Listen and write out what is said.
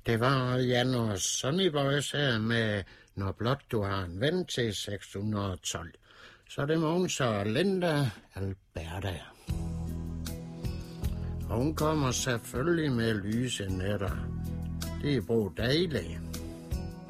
Det var Jan og Sonny Boys her med Når blot du har en ven til 612. Så er det Mogens og Linda Alberta. Og hun kommer selvfølgelig med lyse nætter. Det er bro dejligt.